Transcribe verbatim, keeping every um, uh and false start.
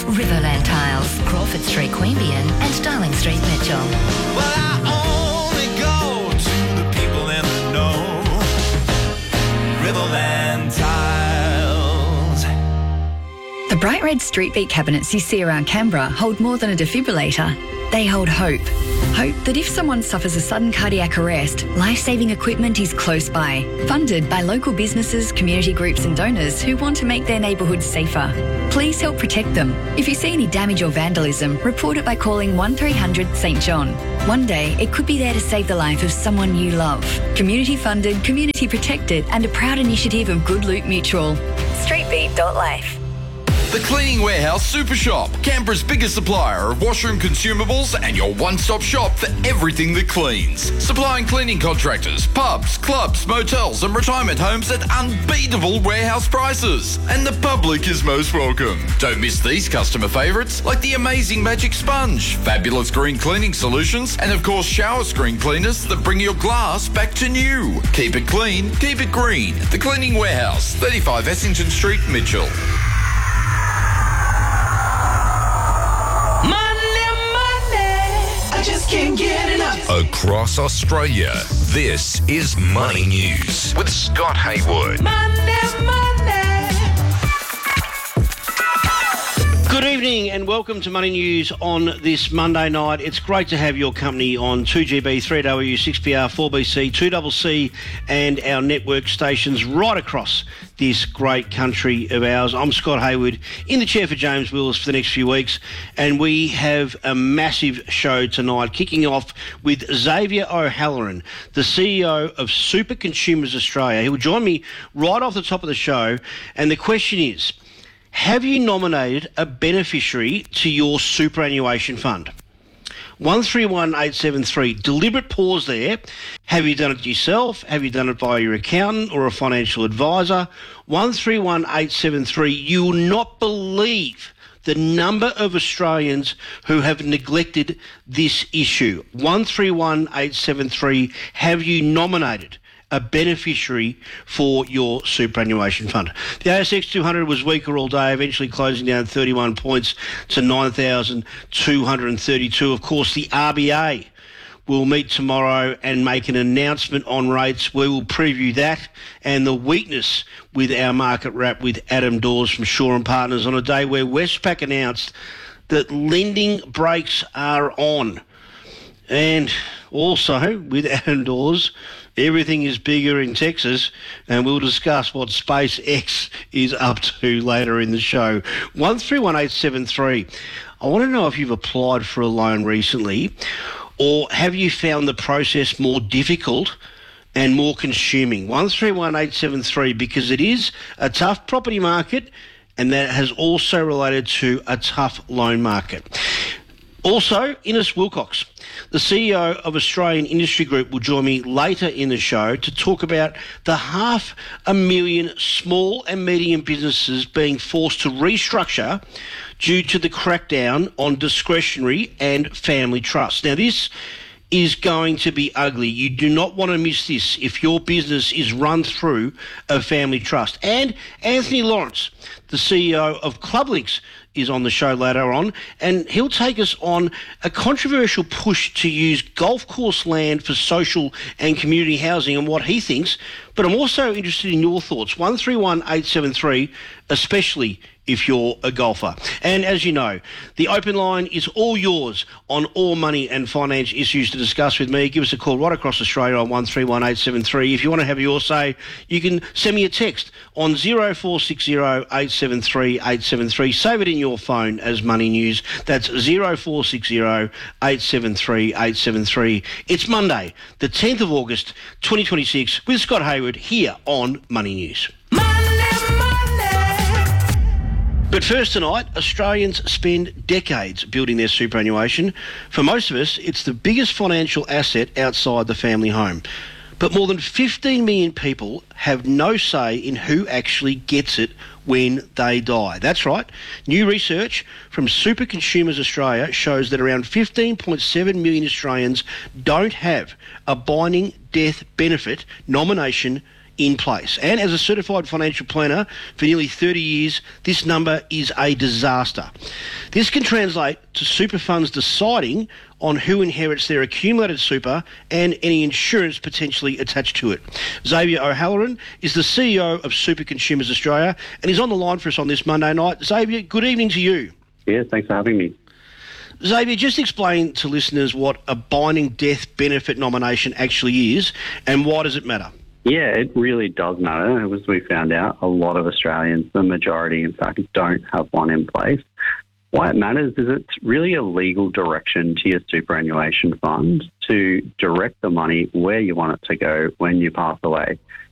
Riverland Tiles, Crawford Street, Queanbeyan and Darling Street, Mitchell. Well, I only go to the people in the know. Riverland Tiles. The bright red Street Beat cabinets you see around Canberra hold more than a defibrillator. They hold hope. Hope that if someone suffers a sudden cardiac arrest, life-saving equipment is close by. Funded by local businesses, community groups and donors who want to make their neighbourhoods safer. Please help protect them. If you see any damage or vandalism, report it by calling one three hundred St John. One day, it could be there to save the life of someone you love. Community funded, community protected and a proud initiative of Good Loot Mutual. street beat dot life. The Cleaning Warehouse Super Shop, Canberra's biggest supplier of washroom consumables and your one-stop shop for everything that cleans. Supplying cleaning contractors, pubs, clubs, motels and retirement homes at unbeatable warehouse prices. And the public is most welcome. Don't miss these customer favourites like the amazing Magic Sponge, fabulous green cleaning solutions and of course shower screen cleaners that bring your glass back to new. Keep it clean, keep it green. The Cleaning Warehouse, thirty-five Essington Street, Mitchell. Can't get enough. Across Australia, this is Money News with Scott Haywood. Money, money. Good evening and welcome to Money News on this Monday night. It's great to have your company on two G B, three W, six P R, four B C, two C C and our network stations right across this great country of ours. I'm Scott Haywood, in the chair for James Wills for the next few weeks, and we have a massive show tonight, kicking off with Xavier O'Halloran, the C E O of Super Consumers Australia. He will join me right off the top of the show, and the question is, have you nominated a beneficiary to your superannuation fund? one three one eight seven three. Deliberate pause there. Have you done it yourself? Have you done it via your accountant or a financial advisor? one three one eight seven three. You will not believe the number of Australians who have neglected this issue. one three one eight seven three. Have you nominated a beneficiary for your superannuation fund? The A S X two hundred was weaker all day, eventually closing down thirty-one points to nine thousand two hundred thirty-two. Of course, the R B A will meet tomorrow and make an announcement on rates. We will preview that and the weakness with our market wrap with Adam Dawes from Shaw and Partners on a day where Westpac announced that lending brakes are on. And also with Adam Dawes, everything is bigger in Texas, and we'll discuss what SpaceX is up to later in the show. one three one eight seven three. I want to know if you've applied for a loan recently, or have you found the process more difficult and more consuming? one three one eight seven three, because it is a tough property market, and that has also related to a tough loan market. Also, Innes Wilcox, the C E O of Australian Industry Group, will join me later in the show to talk about the half a million small and medium businesses being forced to restructure due to the crackdown on discretionary and family trusts. Now, this is going to be ugly. You do not want to miss this if your business is run through a family trust. And Anthony Lawrence, the C E O of Clublinks, is on the show later on, and he'll take us on a controversial push to use golf course land for social and community housing and what he thinks. But I'm also interested in your thoughts. one three one eight seven three, especially if you're a golfer. And as you know, the open line is all yours on all money and finance issues to discuss with me. Give us a call right across Australia on one three one eight seven three. If you want to have your say, you can send me a text on zero four six zero eight seven three eight seven three. Save it in your phone as Money News. That's zero four six zero eight seven three eight seven three. It's Monday, the tenth of August, twenty twenty-six, with Scott Haywood here on Money News. But first tonight, Australians spend decades building their superannuation. For most of us, it's the biggest financial asset outside the family home. But more than fifteen million people have no say in who actually gets it when they die. That's right. New research from Super Consumers Australia shows that around fifteen point seven million Australians don't have a binding death benefit nomination in place. And as a certified financial planner for nearly thirty years, this number is a disaster. This can translate to super funds deciding on who inherits their accumulated super and any insurance potentially attached to it. Xavier O'Halloran is the C E O of Super Consumers Australia, and he's on the line for us on this Monday night. Xavier, good evening to you. Yeah, thanks for having me. Xavier, just explain to listeners what a binding death benefit nomination actually is and why does it matter? Yeah, it really does matter. As we found out, a lot of Australians, the majority in fact, don't have one in place. Why it matters is it's really a legal direction to your superannuation fund to direct the money where you want it to go when you pass away.